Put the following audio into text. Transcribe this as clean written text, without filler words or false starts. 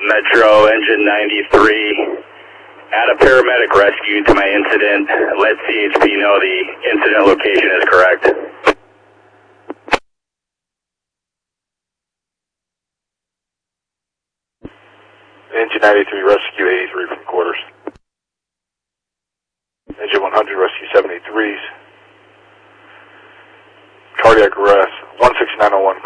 Metro, engine 93. Add a paramedic rescue to my incident. Let CHP know the incident location is correct. Engine 93, rescue 83 from quarters. Engine 100, rescue 783s. Cardiac arrest, 16901.